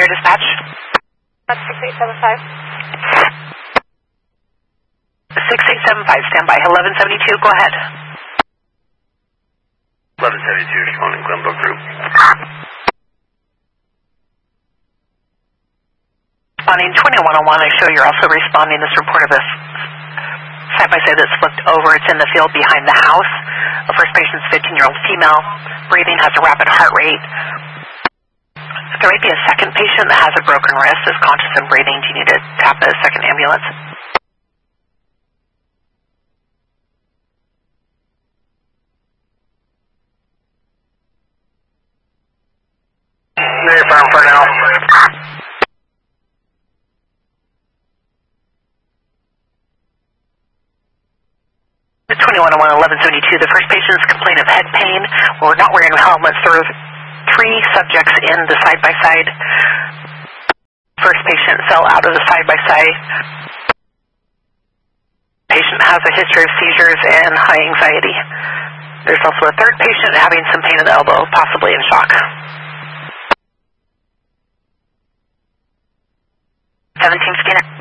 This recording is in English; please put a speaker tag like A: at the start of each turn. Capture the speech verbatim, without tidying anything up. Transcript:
A: Air Dispatch.
B: That's six eight seven five.
A: six eight seven five, stand by. eleven seventy-two, go ahead.
C: eleven seventy-two, responding Glenbrook Group.
A: Responding twenty-one oh one, I show you're also responding this report of this side-by-side that's flipped over. It's in the field behind the house. The first patient's fifteen-year-old female, breathing, has a rapid heart rate. There might be a second patient that has a broken wrist, is conscious and breathing. Do you need to tap a second ambulance?
C: Very firm for now.
A: twenty-one oh one, eleven seventy-two, the first patient's complaint of head pain. We're not wearing helmets. There are three subjects in the side-by-side. First patient fell out of the side-by-side. Patient has a history of seizures and high anxiety. There's also a third patient having some pain in the elbow, possibly in shock. seventeen scanner.